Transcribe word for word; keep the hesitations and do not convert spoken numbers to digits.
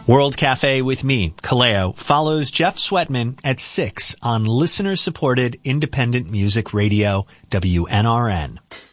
World Cafe with me, Kaleo, follows Jeff Sweatman at six on listener-supported independent music radio, W N R N.